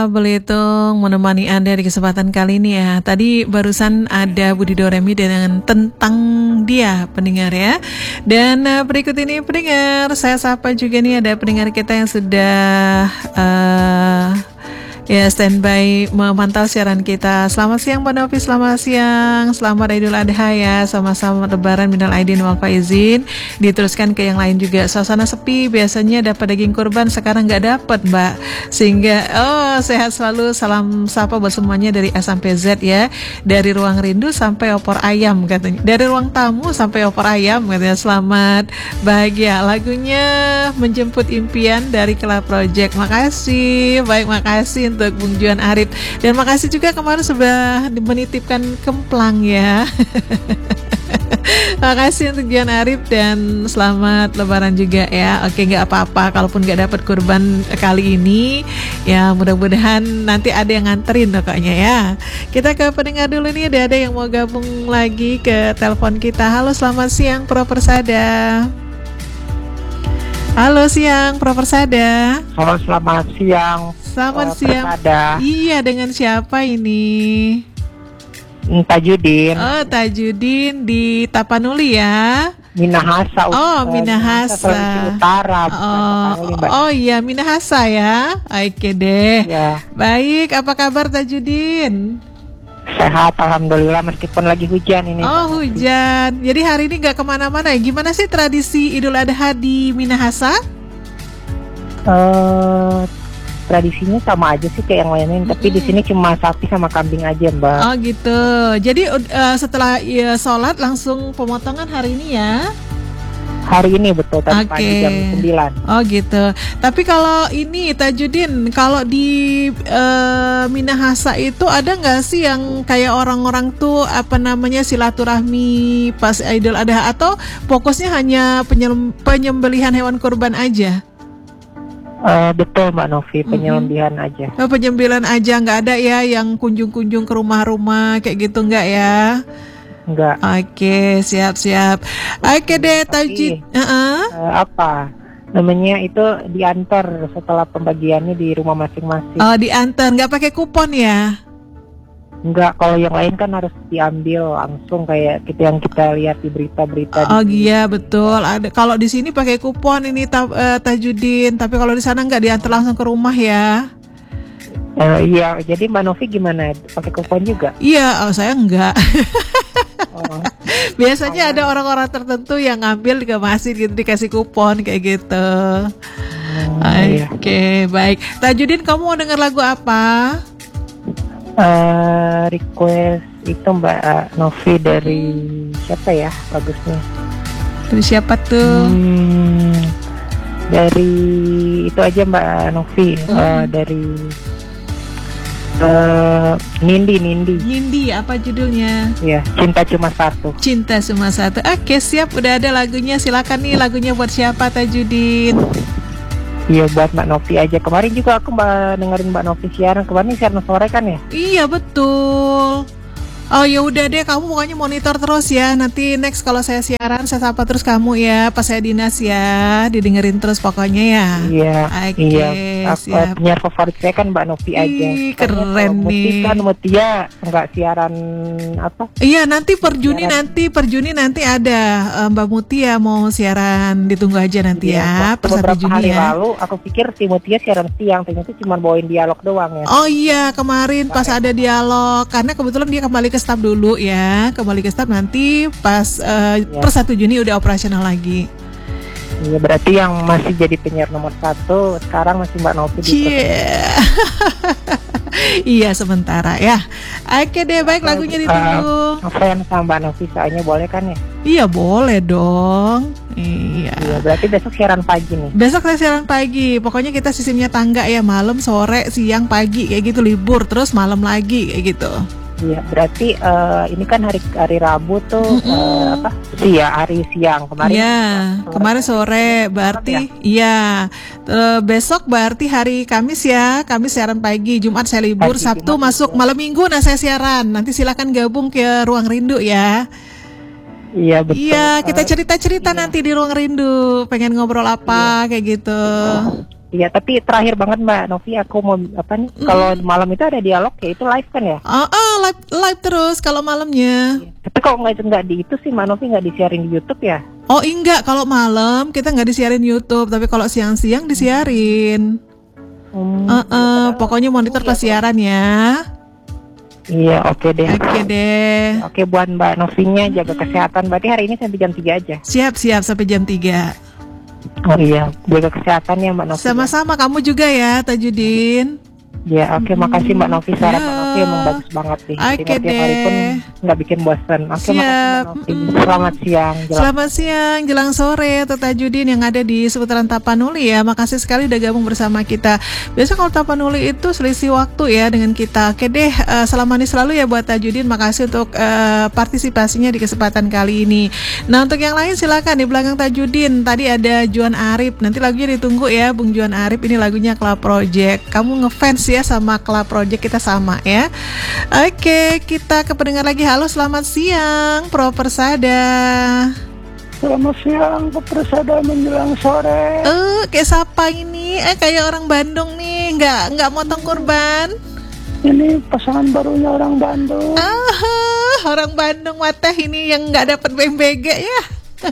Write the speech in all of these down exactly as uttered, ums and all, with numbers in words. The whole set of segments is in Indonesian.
Belitung menemani Anda di kesempatan kali ini ya. Tadi barusan ada Budi Doremi dengan Tentang Dia, pendengar ya. Dan uh, berikut ini pendengar, saya sapa juga nih ada pendengar kita yang sudah uh, ya standby memantau siaran kita. Selamat siang Mbak Novi, selamat siang, selamat Idul Adha ya, sama-sama Lebaran minal aidin wal faizin. Diteruskan ke yang lain juga. Suasana sepi, biasanya dapat daging kurban, sekarang nggak dapat Mbak. Sehingga oh sehat selalu, salam sapa buat semuanya dari A sampai Z ya. Dari ruang rindu sampai opor ayam katanya. Dari ruang tamu sampai opor ayam katanya. Selamat bahagia. Lagunya Menjemput Impian dari Club Project. Makasih, baik makasih untuk Bung Juan Arif. Dan makasih juga kemarin sudah menitipkan kemplang ya. Makasih untuk Juan Arif dan selamat Lebaran juga ya. Oke, nggak apa-apa kalaupun nggak dapat kurban kali ini ya, mudah-mudahan nanti ada yang nganterin pokoknya ya. Kita ke pendengar dulu nih, ada ada yang mau gabung lagi ke telepon kita. Halo, selamat siang Pro Persada. Halo siang Pro Persada. Halo, selamat siang. Selamat uh, siang. Persada. Iya, dengan siapa ini? Tajudin. Oh, Tajudin di Tapanuli ya. Minahasa. Oh, Minahasa. Sulawesi Utara. Oh, oh iya, Minahasa ya. Oke deh. Ya. Baik, apa kabar Tajudin? Sehat, alhamdulillah, meskipun lagi hujan ini. Oh, hujan. Jadi hari ini nggak kemana-mana ya? Gimana sih tradisi Idul Adha di Minahasa? Uh, tradisinya sama aja sih kayak yang lain, mm-hmm. tapi di sini cuma sapi sama kambing aja, Mbak. Oh gitu. Jadi uh, setelah ya, sholat langsung pemotongan hari ini ya? Hari ini betul, tadi okay. pagi jam sembilan. Oh gitu. Tapi kalau ini Tajudin, kalau di uh, Minahasa itu ada nggak sih yang kayak orang-orang tuh apa namanya silaturahmi pas Idul Adha, atau fokusnya hanya penyem- penyembelihan hewan kurban aja? Uh, betul Mbak Novi, penyembelihan mm-hmm. aja. Oh, penyembelihan aja, nggak ada ya yang kunjung-kunjung ke rumah-rumah kayak gitu, nggak ya? Enggak. Oke, siap-siap. Oke deh, Tajid. Uh-uh. Uh, apa namanya itu diantar setelah pembagiannya di rumah masing-masing. Oh, diantar, nggak pakai kupon ya? Enggak, kalau yang lain kan harus diambil langsung kayak kita yang kita lihat di berita-berita. Oh di iya betul. Ada. Kalau di sini pakai kupon ini ta- uh, Tajudin, tapi kalau di sana nggak diantar langsung ke rumah ya? Uh, iya, jadi Mbak Novi gimana? Pakai kupon juga? Iya, oh, saya enggak. Oh. Biasanya oh. ada orang-orang tertentu yang ngambil ke masjid gitu, dikasih kupon kayak gitu. Hmm, Oke, iya. okay, baik. Tajudin, kamu mau dengar lagu apa? Uh, request itu Mbak uh, Novi dari siapa ya bagusnya? Dari siapa tuh? Hmm, dari itu aja Mbak Novi. Hmm. Uh, dari Uh, Nindi, Nindi. Nindi, apa judulnya? Ya, Cinta Cuma Satu. Cinta Cuma Satu. Oke, siap, udah ada lagunya. Silakan nih, lagunya buat siapa Tajudin? Iya, buat Mbak Novi aja. Kemarin juga aku mbak dengerin Mbak Novi siaran. Kemarin siaran sore kan ya? Iya betul. Oh ya udah deh, kamu pokoknya monitor terus ya. Nanti next kalau saya siaran saya sapa terus kamu ya, pas saya dinas ya, didengerin terus pokoknya ya. Iya. Oke, iya. siap. Penyiar favorit saya kan Mbak Novi aja. Ih, keren nih. Kan Mutia nggak siaran apa? Iya, nanti per Juni siaran. nanti per Juni nanti ada Mbak Mutia mau siaran, ditunggu aja nanti iya, ya. Per satu Juni hari ya. lalu aku pikir si Mutia siaran siang, ternyata cuma bawain dialog doang ya. Oh iya, kemarin pas ada dialog, karena kebetulan dia kembali ke staf dulu ya, kembali ke staf nanti pas uh, ya. Per satu Juni udah operasional lagi. Iya, berarti yang masih jadi penyiar nomor satu sekarang masih Mbak Novi. Yeah. Iya sementara ya. Oke deh, baik, lagunya ditunggu. Uh, Ngefans sama Mbak Novi soalnya, boleh kan ya? Iya boleh dong. Iya. Iya, berarti besok siaran pagi nih. Besok saya siaran pagi. Pokoknya kita sistemnya tangga ya, malam, sore, siang, pagi kayak gitu, libur terus malam lagi kayak gitu. Iya, berarti uh, ini kan hari hari Rabu tuh uh, apa? Iya, hari siang kemarin. Iya, sore. Kemarin sore, berarti ya? Iya. Uh, besok berarti hari Kamis ya, Kamis siaran pagi, Jumat saya libur, pagi, Sabtu Jumat, masuk, ya. Malam Minggu nah saya siaran. Nanti silakan gabung ke Ruang Rindu ya. Iya betul. Iya, kita cerita-cerita uh, nanti iya. Di Ruang Rindu. Pengen ngobrol apa iya. Kayak gitu. Iya, tapi terakhir banget Mbak Novi, aku mau apa nih? Mm. Kalau malam itu ada dialog ya, itu live kan ya? Oh, oh live live terus kalau malamnya. Iya. Tapi kalau nggak nggak di itu sih Mbak Novi nggak disiarin di YouTube ya? Oh enggak, kalau malam kita nggak disiarin YouTube, tapi kalau siang-siang disiarin. Hmm, Uh, uh, pokoknya monitor pas siaran ya. Iya, oke deh. Oke deh. Oke, buat Mbak Novinya jaga kesehatan. Berarti hari ini sampai jam tiga aja. Siap siap sampai jam tiga. Oh iya, jaga kesehatan ya Mbak Novi. Sama-sama kamu juga ya Tajudin. Ya, oke, makasih Mbak Novi. Saran Ya. Mbak Novi emang bagus banget sih. Oke Dengar tiap hari pun deh. nggak bikin bosan. Oke, Siap. makasih Mbak Novi. Selamat siang. Jelas. Selamat siang, jelang sore Teh Tajudin yang ada di seputaran Tapanuli ya. Makasih sekali udah gabung bersama kita. Biasa kalau Tapanuli itu selisih waktu ya dengan kita. Oke deh, uh, selamani selalu ya buat Tajudin. Makasih untuk uh, partisipasinya di kesempatan kali ini. Nah untuk yang lain silakan di belakang Tajudin. Tadi ada Juan Arif. Nanti lagunya ditunggu ya Bung Juan Arif. Ini lagunya Club Project. Kamu ngefans ya sama Club Project, kita sama ya. Oke, kita ke pendengar lagi. Halo, selamat siang Pro Persada. Selamat siang, Persada menjelang sore. Eh, kayak siapa ini? Eh, kayak orang Bandung nih, nggak nggak motong kurban. Ini pasangan barunya orang Bandung. Ah, orang Bandung mateh ini yang nggak dapat B M B G ya.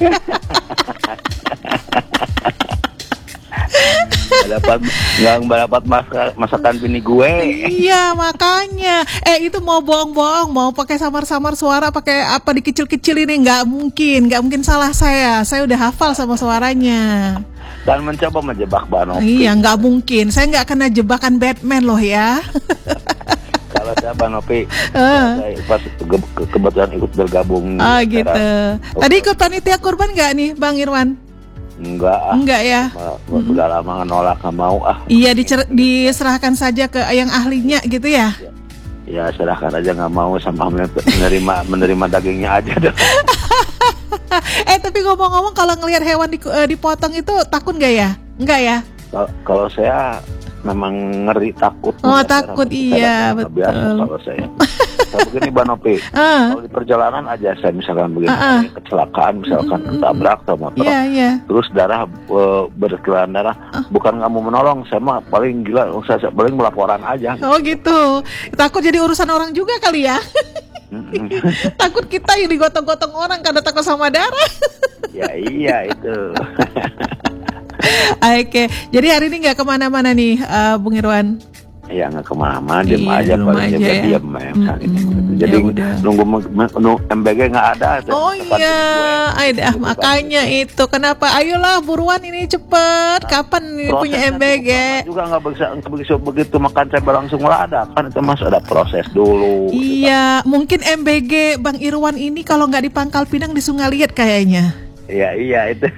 Nggak dapat nggak nggak dapat masak, masakan bini gue. Iya makanya. Eh itu mau bohong-bohong, mau pakai samar-samar suara, pakai apa dikecil-kecil ini nggak mungkin, nggak mungkin salah saya. Saya udah hafal sama suaranya. Dan mencoba menjebak Banopi. Iya nggak mungkin. Saya nggak kena jebakan Batman loh ya. Kalau saya Banopi, Uh. saya pas ke- ke- kebetulan ikut bergabung. Oh di gitu. acara- Tadi ikut panitia kurban nggak nih Bang Irwan? Enggak, ah. Enggak ya. Ma- Udah lama nolak, nggak mau ah. Iya dicer- diserahkan saja ke yang ahlinya gitu ya. Ya serahkan aja, nggak mau sama menerima menerima dagingnya aja deh. Eh tapi ngomong-ngomong kalau ngelihat hewan di, eh, dipotong itu takut nggak ya? Enggak ya? Kalau- Kalau saya memang ngeri, takut. Oh, Saya takut, saya iya, nggak biasa betul. kalau saya. Saya begini Banopi, Ah, kalau di perjalanan aja saya misalkan begini, Ah, ah. kecelakaan misalkan Mm, mm, ketabrak sama motor, iya iya. terus darah eh, berkeliaran darah, bukan nggak mau menolong, saya mah paling gila, saya, saya paling melaporan aja. Oh gitu. Takut jadi urusan orang juga kali ya. Mm-mm. Takut kita yang digotong-gotong orang karena takut sama darah. Ya iya itu. Oke, jadi hari ini nggak kemana-mana nih, eh, Bung Irwan. Ya nggak kemana-mana, diem Iya, aja di rumah paling aja jaga ya. diem ya, misalnya Mm-mm, gitu. ya Jadi udah. nunggu, me- nunggu M B G nggak ada. Oh Tempat iya, gue. Aidah makanya itu kenapa? Ayolah buruan ini cepet. Kapan nih punya M B G? Prosesnya juga nggak bisa nggak begitu begitu makan saya langsung meladak, kan itu mas ada proses dulu. Iya, mungkin M B G Bang Irwan ini kalau nggak di Pangkal Pinang di Sungai Liat kayaknya. Iya iya itu.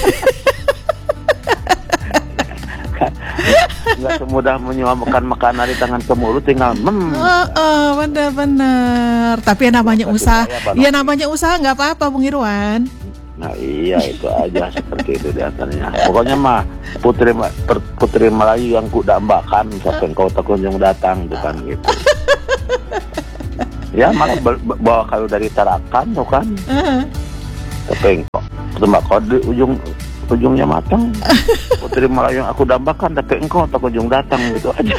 Nggak semudah menyuapkan makanan di tangan ke mulut, tinggal mem. Oh, oh benar-benar. Tapi ya namanya Kasih usaha. saya, Bang. Ya namanya usaha nggak apa-apa, Bung Irwan. Nah iya itu aja seperti itu diantaranya. Pokoknya mah putri per- putri Melayu yang ku dambakan, misalkan kau tak kunjung datang, bukan gitu. Ya malah be- be- bawa kayu dari Tarakan tuh kan, Uh, tapi kok tembakau di ujung ujungnya matang. Putri Melayu yang aku dambakan, tapi engkau tak kunjung datang, gitu aja.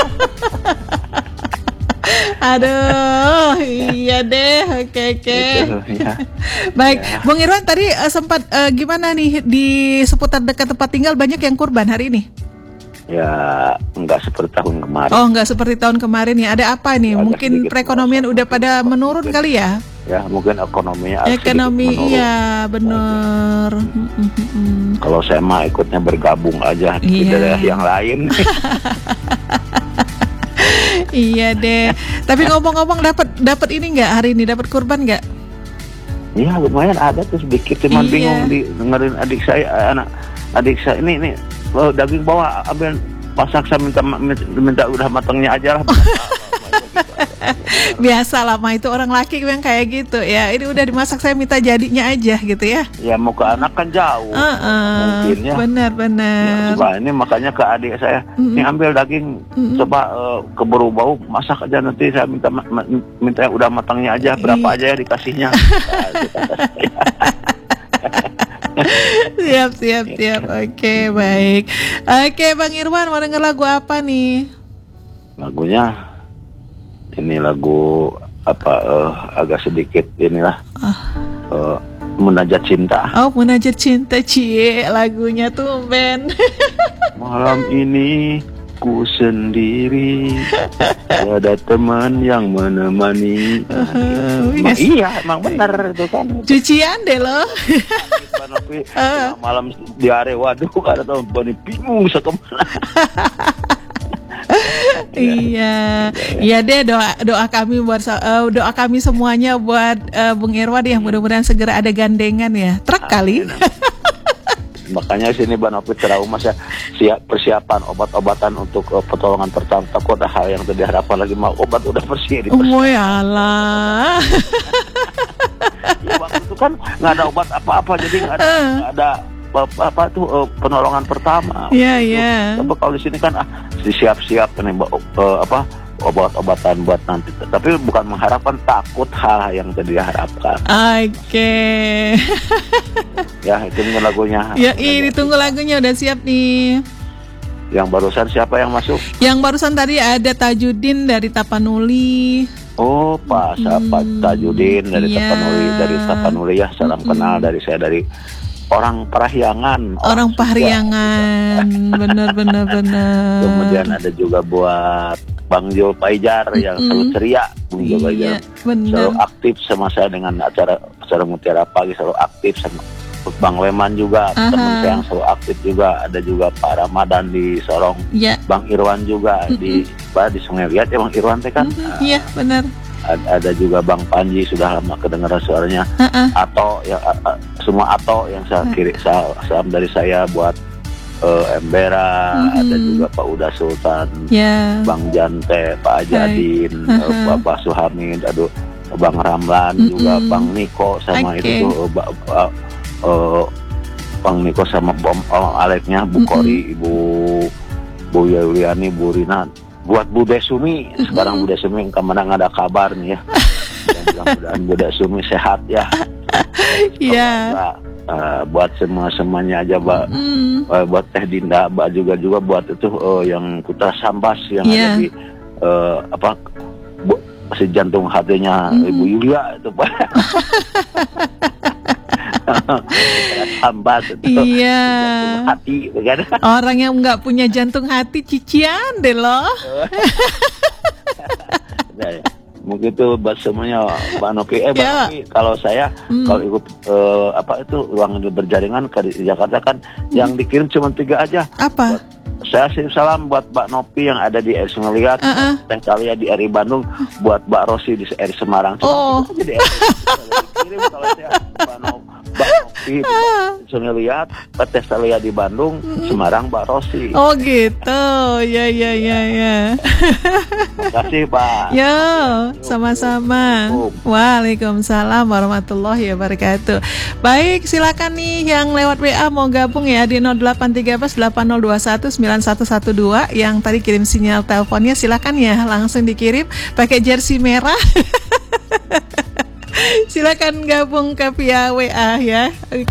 aduh, iya deh. Oke oke. Gitu, ya. Baik, Ya. Bung Irwan tadi eh, sempat eh, gimana nih di seputar dekat tempat tinggal banyak yang kurban hari ini? Ya enggak seperti tahun kemarin. Oh, nggak seperti tahun kemarin ya. Ada apa nih? Agak Mungkin sedikit perekonomian merosot. udah pada menurun Mungkin. kali ya? Ya mungkin ekonominya agak sedikit Ekonomi menurun. iya bener. Mm, mm, mm, mm. Kalau saya mah ikutnya bergabung aja di Iya. daerah yang lain. Iya deh. Tapi ngomong-ngomong dapat dapat ini nggak hari ini? Dapat kurban nggak? Ya lumayan ada tuh sedikit, cuman Iya. bingung di dengerin adik saya, eh, anak adik saya ini ini oh, daging bawa ambil masak, saya minta minta udah matangnya aja lah. Biasa lah, mah itu orang laki yang kayak gitu ya. Ini udah dimasak, saya minta jadinya aja gitu ya. Ya mau ke anak kan jauh. Uh-uh, Mungkin ya. Ya, benar-benar. coba ini makanya ke adik saya, Mm-mm. ini ambil daging, Mm-mm. coba eh, keburu bau, masak aja nanti saya minta ma- ma- minta yang udah matangnya aja, berapa Iya. aja ya dikasihnya. Nah, itu kata saya. Siap, siap, siap. Oke, baik. Oke, Bang Irwan, mau denger lagu apa nih? Lagunya ini lagu apa eh, agak sedikit inilah eh, Munajat Cinta. Oh, Munajat Cinta, cie, lagunya tuh Ben. Malam ini ku sendiri, ada teman yang menemani. Uh, Emang iya, emang benar itu kan. Cucian deh lo. Tapi malam diare, waduh, ada tahun bani bingung bisa kemana. Iya, iya deh, doa doa kami buat uh, doa kami semuanya buat uh, Bung Irwan ya, mudah-mudahan segera ada gandengan ya. Truk kali. Makanya sini Mbak Novi trauma saya siap persiapan obat-obatan untuk uh, pertolongan pertama. Takut ada hal yang tidak diharapkan lagi, mau obat udah bersih. Oh ya Allah. Ya, waktu itu kan nggak ada obat apa-apa, jadi nggak ada, nggak ada apa, apa tuh uh, penolongan pertama. Iya iya. Tapi kalau di sini kan ah, siap-siap nih uh, apa obat-obatan buat nanti. Tapi bukan mengharapkan, takut hal yang tidak diharapkan. Oke. Okay. Ya itu lagunya. Ya ini tunggu lagunya udah siap nih. Yang barusan siapa yang masuk? Yang barusan tadi ada Tajudin dari Tapanuli. Oh, Pak Pak Hmm, Tajudin dari iya. Tapanuli, dari Tapanuli ya. Salam Hmm. kenal dari saya, dari orang Parahyangan. Orang Sunda. Pahriangan. Bener bener bener. Kemudian ada juga buat Bang Jul Paijar yang Mm-mm. selalu ceria. Bang Jul Iya, Paijar bener. selalu aktif sama saya dengan acara acara Mutiara Pagi, selalu aktif sama Bang Leman juga, Aha. teman saya yang selalu aktif juga. Ada juga Pak Ramadan di Sorong, Iya. Bang Irwan juga di apa, di Sungai Liat ya Bang Irwan teh kan. Mhm, Iya bener. Ada, ada juga Bang Panji, sudah lama kedengaran suaranya. Uh-uh. Atau yang a- a- semua atau yang saya kiri sa- salam dari saya buat eh, Embera, Mhm. ada juga Pak Uda Sultan, Ya. Bang Jante, Pak Ajadin, Hai. eh, Bapak Suhamid, aduh Bang Ramlan, Mm-mm. juga Bang Niko sama Oke. itu tuh, ba- ba- eh, Bang Niko sama Bom oh, Aleknya, Bu Mm-mm. Kori, Ibu Bu Yuliani, Bu Rina, buat Bu Desumi. Sekarang Bu Desumi kemana nggak ada kabar nih ya. Mudah-mudahan Bu Desumi sehat ya. Iya. Uh, buat semua semuanya aja, Mbak. Mm. Uh, buat Teh Dinda, Mbak juga juga buat itu uh, yang Kuta Sambas yang Iya. ada di uh, apa bu, si jantung hatinya Mhm. Ibu Yulia itu, Pak. Sambas itu. Iya. Jantung hati, kan? Orang yang nggak punya jantung hati cician deh loh. Nah, mungkin itu buat semuanya Mbak Novi. Eh, Mbak Ya. Novi, kalau saya Hmm. kalau ikut eh, apa itu ruang berjaringan ke di Jakarta kan, yang dikirim cuma tiga aja. Apa? Saya sih salam buat Mbak Novi yang ada di R I Sungai Liat, Uh-uh. Teh Talia di R I Bandung, buat Mbak Rosi di R I Semarang. Cuma Oh. itu aja di R I. Kirim kalau saya Mbak Novi, Mbak Novi di Sungai Liat, Teh Talia di Bandung, Semarang Mbak Rosi. Oh gitu. Ya ya ya ya. Terima kasih, Pak. Yo, sama-sama. Waalaikumsalam warahmatullahi wabarakatuh. Baik, silakan nih yang lewat W A mau gabung ya di nol delapan tiga delapan nol dua satu sembilan satu satu dua. Yang tadi kirim sinyal teleponnya silakan ya langsung dikirim pakai jersey merah. Silakan gabung ke via W A ya.